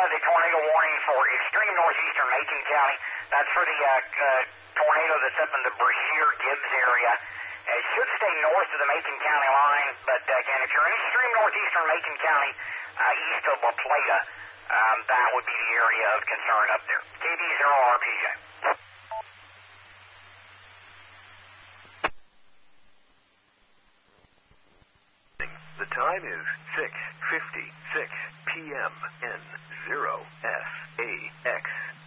the tornado warning for extreme northeastern Macon County. That's for the tornado that's up in the Brashear-Gibbs area. It should stay north of the Macon County line, but again, if you're in extreme northeastern Macon County, east of La Plata, that would be the area of concern up there. KB0RPJ. The time is 6:56 p.m. in 0SAX.